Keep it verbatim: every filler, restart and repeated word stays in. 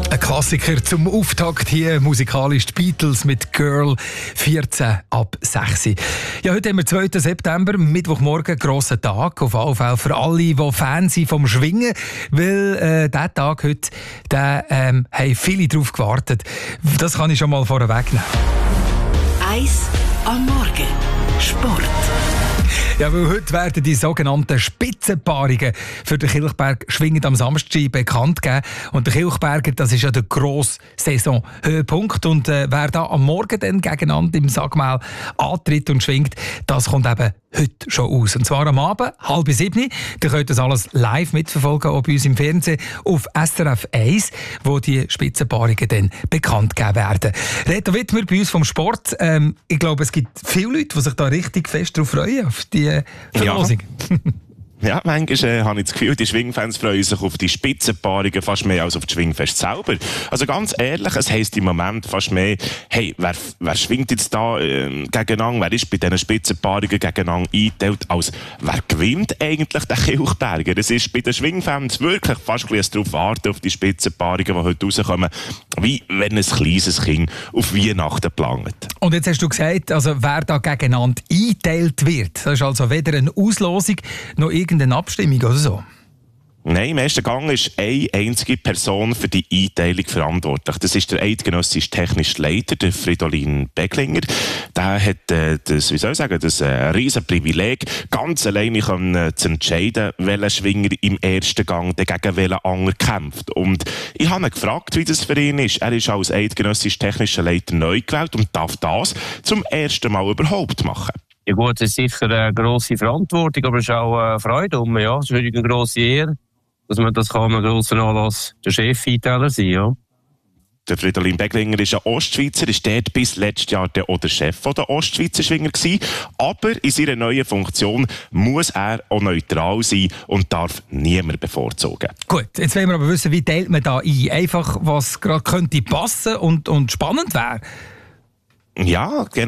Ein Klassiker zum Auftakt hier, musikalisch die Beatles mit Girl, vierzehn ab sechs. Ja, heute haben wir zweiten September, Mittwochmorgen, grosser Tag, auf jeden Fall für alle, die Fans sind vom Schwingen, weil äh, dieser Tag heute, da ähm, haben viele drauf gewartet. Das kann ich schon mal vorwegnehmen. Eis am Morgen. Sport. Ja, weil heute werden die sogenannten Spitzenpaarungen für den Kilchberg schwingend am Samstag bekannt gegeben. Und der Kilchberger, das ist ja der grosse Saisonhöhepunkt. Und äh, wer da am Morgen dann gegeneinander im Sagmaul antritt und schwingt, das kommt eben heute schon aus. Und zwar am Abend, halb sieben. Ihr könnt das alles live mitverfolgen, auch bei uns im Fernsehen, auf S R F eins, wo die Spitzenpaarungen dann bekannt gegeben werden. Reto Wittmer bei uns vom Sport. Ähm, ich glaube, es gibt viele Leute, die sich da richtig fest darauf freuen, auf die Verlosung. Ja. Ja, manchmal äh, habe ich das Gefühl, die Schwingfans freuen sich auf die Spitzenpaarungen fast mehr als auf das Schwingfest selber. Also ganz ehrlich, es heisst im Moment fast mehr, hey, wer, wer schwingt jetzt da äh, gegeneinander, wer ist bei diesen Spitzenpaarungen gegeneinander eingeteilt, als wer gewinnt eigentlich den Kilchberger? Es ist bei den Schwingfans wirklich fast ein bisschen darauf warten, auf die Spitzenpaarungen, die heute rauskommen, wie wenn ein kleines Kind auf Weihnachten plant. Und jetzt hast du gesagt, also wer da gegeneinander eingeteilt wird, das ist also weder eine Auslosung noch irgendeine Abstimmung oder so? Nein, im ersten Gang ist eine einzige Person für die Einteilung verantwortlich. Das ist der eidgenössische technische Leiter, der Fridolin Beglinger. Der hat äh, das, wie soll ich sagen, das äh, riesen Privileg, ganz alleine können, äh, zu entscheiden, welcher Schwinger im ersten Gang gegen welchen anderen kämpft. Und ich habe ihn gefragt, wie das für ihn ist. Er ist als eidgenössischer technischer Leiter neu gewählt und darf das zum ersten Mal überhaupt machen. Ja gut, es ist sicher eine grosse Verantwortung, aber es ist auch eine Freude um. Ja. Es ist wirklich eine grosse Ehre, dass man das kann, einen grossen Anlass der Chef-Einteiler sein, ja. Der Fridolin Beglinger ist ein Ostschweizer, ist dort bis letztes Jahr der, auch der Chef der Ostschweizer Schwinger gewesen. Aber in seiner neuen Funktion muss er auch neutral sein und darf niemand bevorzugen. Gut, jetzt wollen wir aber wissen, wie teilt man da ein? Einfach, was gerade könnte passen und, und spannend wäre. Ja, genau.